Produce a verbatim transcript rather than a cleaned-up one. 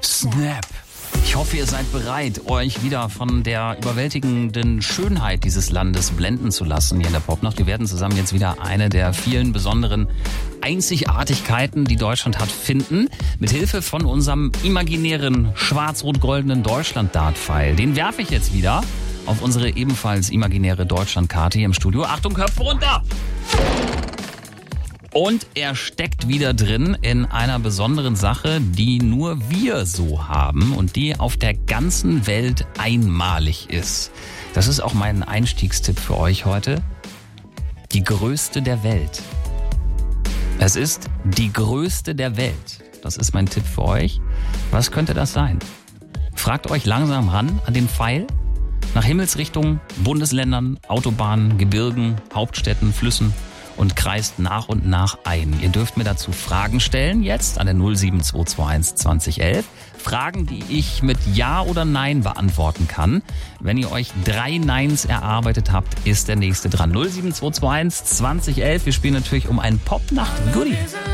Snap. Ich hoffe, ihr seid bereit, euch wieder von der überwältigenden Schönheit dieses Landes blenden zu lassen hier in der Popnacht. Wir werden zusammen jetzt wieder eine der vielen besonderen Einzigartigkeiten, die Deutschland hat, finden. Mit Hilfe von unserem imaginären schwarz-rot-goldenen Deutschland-Dart-Pfeil. Den werfe ich jetzt wieder auf unsere ebenfalls imaginäre Deutschland-Karte hier im Studio. Achtung, Köpfe runter! Und er steckt wieder drin in einer besonderen Sache, die nur wir so haben und die auf der ganzen Welt einmalig ist. Das ist auch mein Einstiegstipp für euch heute. Die größte der Welt. Es ist die größte der Welt. Das ist mein Tipp für euch. Was könnte das sein? Fragt euch langsam ran an den Pfeil. Nach Himmelsrichtungen, Bundesländern, Autobahnen, Gebirgen, Hauptstädten, Flüssen und kreist nach und nach ein. Ihr dürft mir dazu Fragen stellen, jetzt an der null sieben zwei zwei eins zwanzig elf. Fragen, die ich mit Ja oder Nein beantworten kann. Wenn ihr euch drei Neins erarbeitet habt, ist der nächste dran. null sieben zwei zwei eins zwanzig elf. Wir spielen natürlich um einen Popnacht-Goodie.